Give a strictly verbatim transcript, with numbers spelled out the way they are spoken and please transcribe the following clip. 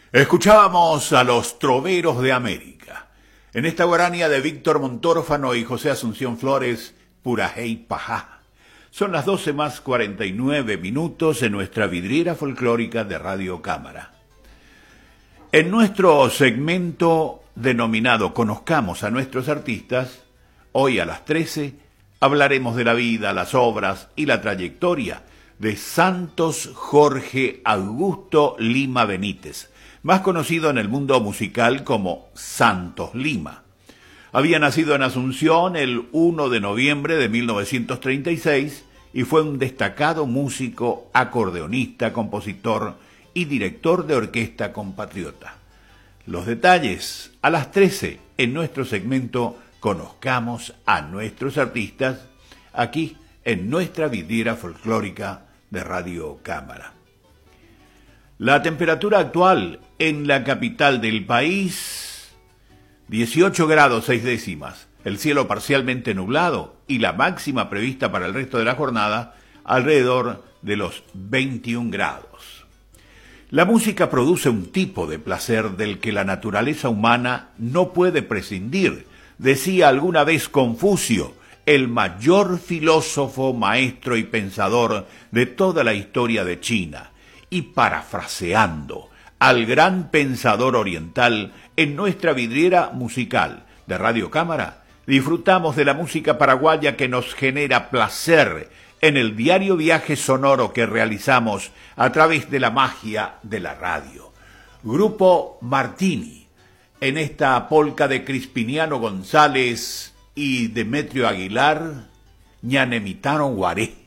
Escuchábamos a los Troveros de América. En esta guarania de Víctor Montórfano y José Asunción Flores, Purajey Pajá. Son las doce más cuarenta y nueve minutos en nuestra vidriera folclórica de Radio Cámara. En nuestro segmento denominado Conozcamos a nuestros artistas, hoy a las trece hablaremos de la vida, las obras y la trayectoria de Santos Jorge Augusto Lima Benítez, más conocido en el mundo musical como Santos Lima. Había nacido en Asunción el primero de noviembre de mil novecientos treinta y seis y fue un destacado músico, acordeonista, compositor y director de orquesta compatriota. Los detalles a las trece en nuestro segmento Conozcamos a nuestros artistas, aquí en nuestra vidriera folclórica de Radio Cámara. La temperatura actual en la capital del país, dieciocho grados seis décimas, el cielo parcialmente nublado y la máxima prevista para el resto de la jornada alrededor de los veintiún grados. La música produce un tipo de placer del que la naturaleza humana no puede prescindir, decía alguna vez Confucio, el mayor filósofo, maestro y pensador de toda la historia de China, y parafraseando al gran pensador oriental en nuestra vidriera musical de Radio Cámara, disfrutamos de la música paraguaya que nos genera placer en el diario viaje sonoro que realizamos a través de la magia de la radio. Grupo Martini, en esta polca de Crispiniano González y Demetrio Aguilar, Ñanemitaron Guaré.